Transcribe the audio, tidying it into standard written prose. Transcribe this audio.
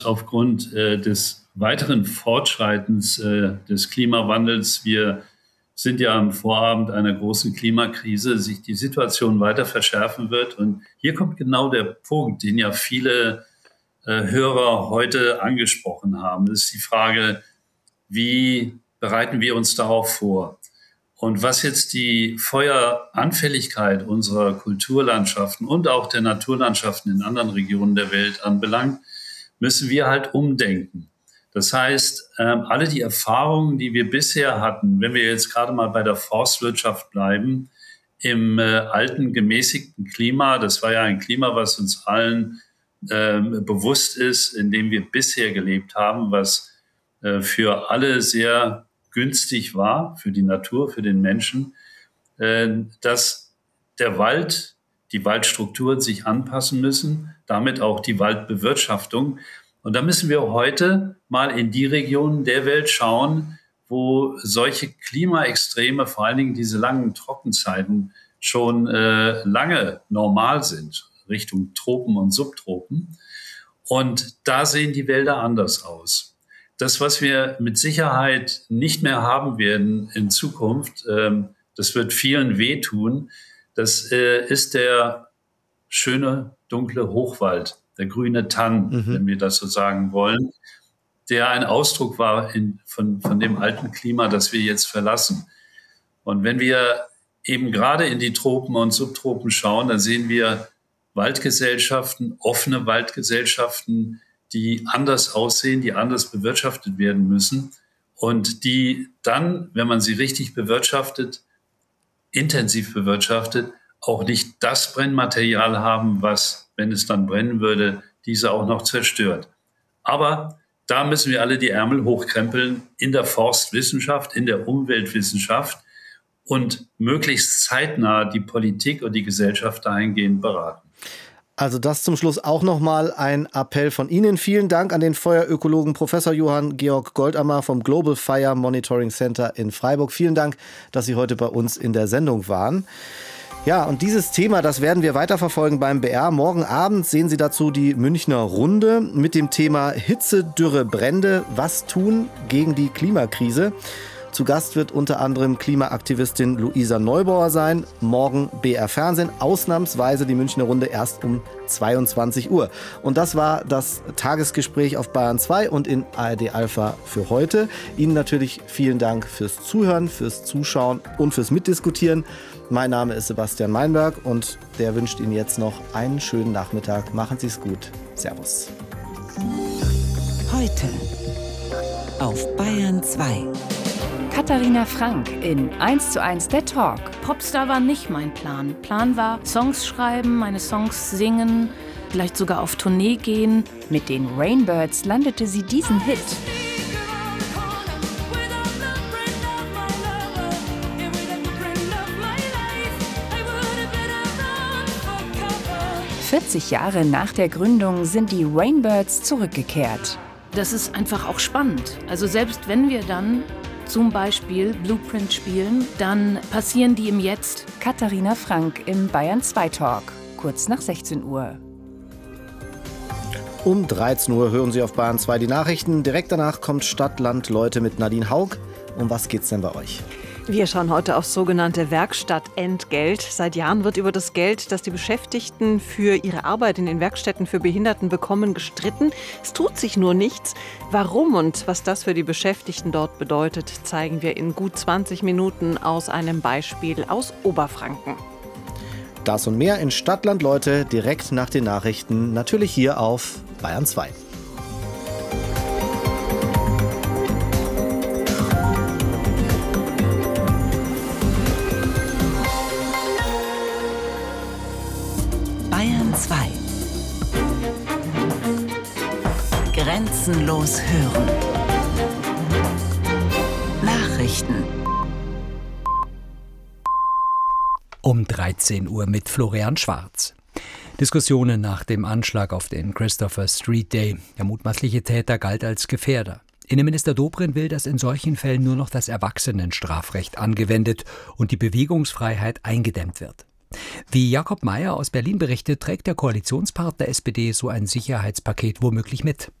aufgrund des weiteren Fortschreitens des Klimawandels, wir sind ja am Vorabend einer großen Klimakrise, sich die Situation weiter verschärfen wird. Und hier kommt genau der Punkt, den ja viele Hörer heute angesprochen haben. Das ist die Frage, wie bereiten wir uns darauf vor? Und was jetzt die Feueranfälligkeit unserer Kulturlandschaften und auch der Naturlandschaften in anderen Regionen der Welt anbelangt, müssen wir halt umdenken. Das heißt, alle die Erfahrungen, die wir bisher hatten, wenn wir jetzt gerade mal bei der Forstwirtschaft bleiben, im alten gemäßigten Klima, das war ja ein Klima, was uns allen bewusst ist, in dem wir bisher gelebt haben, was für alle sehr günstig war, für die Natur, für den Menschen, dass der Wald, die Waldstrukturen sich anpassen müssen, damit auch die Waldbewirtschaftung. Und da müssen wir heute mal in die Regionen der Welt schauen, wo solche Klimaextreme, vor allen Dingen diese langen Trockenzeiten, schon lange normal sind, Richtung Tropen und Subtropen. Und da sehen die Wälder anders aus. Das, was wir mit Sicherheit nicht mehr haben werden in Zukunft, das wird vielen wehtun, das ist der schöne, dunkle Hochwald, der grüne Tann, wenn wir das so sagen wollen, der ein Ausdruck war von dem alten Klima, das wir jetzt verlassen. Und wenn wir eben gerade in die Tropen und Subtropen schauen, dann sehen wir Waldgesellschaften, offene Waldgesellschaften, die anders aussehen, die anders bewirtschaftet werden müssen und die dann, wenn man sie richtig bewirtschaftet, intensiv bewirtschaftet, auch nicht das Brennmaterial haben, was, wenn es dann brennen würde, diese auch noch zerstört. Aber da müssen wir alle die Ärmel hochkrempeln in der Forstwissenschaft, in der Umweltwissenschaft und möglichst zeitnah die Politik und die Gesellschaft dahingehend beraten. Also das zum Schluss auch nochmal ein Appell von Ihnen. Vielen Dank an den Feuerökologen Professor Johann Georg Goldammer vom Global Fire Monitoring Center in Freiburg. Vielen Dank, dass Sie heute bei uns in der Sendung waren. Ja, und dieses Thema, das werden wir weiterverfolgen beim BR. Morgen Abend sehen Sie dazu die Münchner Runde mit dem Thema Hitze, Dürre, Brände. Was tun gegen die Klimakrise? Zu Gast wird unter anderem Klimaaktivistin Luisa Neubauer sein. Morgen BR Fernsehen, ausnahmsweise die Münchner Runde erst um 22 Uhr. Und das war das Tagesgespräch auf Bayern 2 und in ARD Alpha für heute. Ihnen natürlich vielen Dank fürs Zuhören, fürs Zuschauen und fürs Mitdiskutieren. Mein Name ist Sebastian Meinberg und der wünscht Ihnen jetzt noch einen schönen Nachmittag. Machen Sie es gut. Servus. Heute auf Bayern 2. Katharina Frank in 1:1 der Talk. Popstar war nicht mein Plan. Plan war Songs schreiben, meine Songs singen, vielleicht sogar auf Tournee gehen. Mit den Rainbirds landete sie diesen Hit. ...40 Jahre nach der Gründung sind die Rainbirds zurückgekehrt. Das ist einfach auch spannend. Also selbst wenn wir dann zum Beispiel Blueprint spielen, dann passieren die im Jetzt. Katharina Frank im Bayern 2 Talk, kurz nach 16 Uhr. Um 13 Uhr hören Sie auf Bayern 2 die Nachrichten. Direkt danach kommt Stadt, Land, Leute mit Nadine Haug. Um was geht's denn bei euch? Wir schauen heute aufs sogenannte Werkstattentgelt. Seit Jahren wird über das Geld, das die Beschäftigten für ihre Arbeit in den Werkstätten für Behinderten bekommen, gestritten. Es tut sich nur nichts. Warum und was das für die Beschäftigten dort bedeutet, zeigen wir in gut 20 Minuten aus einem Beispiel aus Oberfranken. Das und mehr in Stadtland Leute direkt nach den Nachrichten, natürlich hier auf Bayern 2. Bayern 2. Grenzenlos hören. Nachrichten. Um 13 Uhr mit Florian Schwarz. Diskussionen nach dem Anschlag auf den Christopher Street Day. Der mutmaßliche Täter galt als Gefährder. Innenminister Dobrindt will, dass in solchen Fällen nur noch das Erwachsenenstrafrecht angewendet und die Bewegungsfreiheit eingedämmt wird. Wie Jakob Mayer aus Berlin berichtet, trägt der Koalitionspartner SPD so ein Sicherheitspaket womöglich mit.